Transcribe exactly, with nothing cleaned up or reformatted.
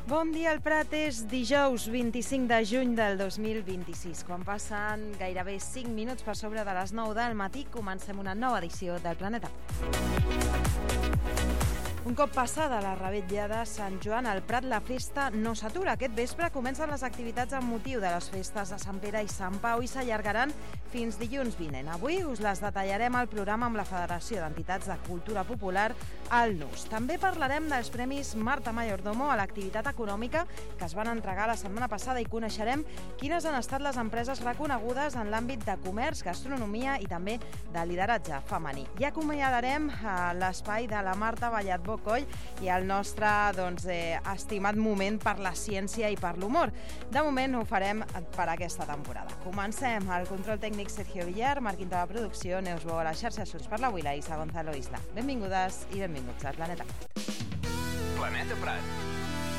Bon dia, el Prat és dijous vint-i-cinc de juny del dos mil vint-i-sis. Quan passen gairebé cinc minuts per sobre de les nou del matí, comencem una nova edició del Planeta. Un cop passada la revetlla de Sant Joan, al Prat la festa no s'atura. Aquest vespre comencen les activitats amb motiu de les festes de Sant Pere i Sant Pau i s'allargaran fins dilluns vinent. Avui us les detallarem al programa amb la Federació d'Entitats de Cultura Popular, el N U S. També parlarem dels Premis Marta Mayordomo a l'activitat econòmica que es van entregar la setmana passada i coneixerem quines han estat les empreses reconegudes en l'àmbit de comerç, gastronomia i també de lideratge femení. I acomiadarem l'espai de la Marta Vallat Coll i el nostre doncs, eh, estimat moment per la ciència i per l'humor. De moment ho farem per aquesta temporada. Comencem. El control tècnic Sergio Villar, Marc Quinto a la producció, Neus Bou a les xarxes socials per la Willa i Isa Gonzalo Isla. Benvingudes i benvinguts al Planeta Prat. Planeta Prat.